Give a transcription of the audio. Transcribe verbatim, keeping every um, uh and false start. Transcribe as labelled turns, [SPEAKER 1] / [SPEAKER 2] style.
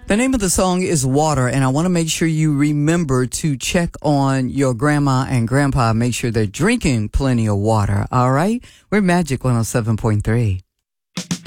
[SPEAKER 1] The name of the song is Water, and I want to make sure you remember to check on your grandma and grandpa. Make sure they're drinking plenty of water, all right? We're Magic one oh seven point three.